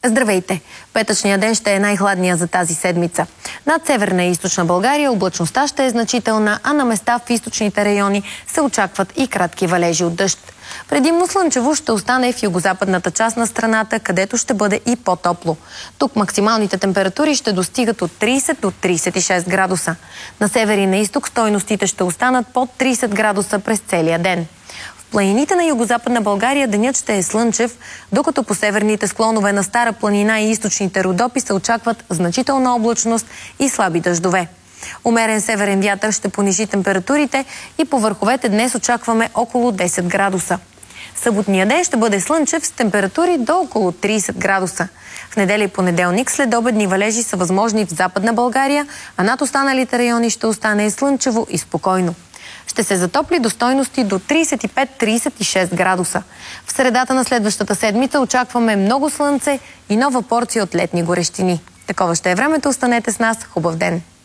Здравейте! Петъчният ден ще е най-хладния за тази седмица. Над северна и източна България облачността ще е значителна, а на места в източните райони се очакват и кратки валежи от дъжд. Предимно слънчево ще остане в югозападната част на страната, където ще бъде и по-топло. Тук максималните температури ще достигат от 30 до 36 градуса. На север и на изток стойностите ще останат под 30 градуса през целия ден. В планините на югозападна България денят ще е слънчев, докато по северните склонове на Стара планина и източните Родопи се очакват значителна облачност и слаби дъждове. Умерен северен вятър ще понижи температурите и по върховете днес очакваме около 10 градуса. Съботният ден ще бъде слънчев с температури до около 30 градуса. В неделя и понеделник следобедни валежи са възможни в Западна България, а над останалите райони ще остане слънчево и спокойно. Ще се затопли до стойности до 35-36 градуса. В средата на следващата седмица очакваме много слънце и нова порция от летни горещини. Такова ще е времето. Останете с нас. Хубав ден!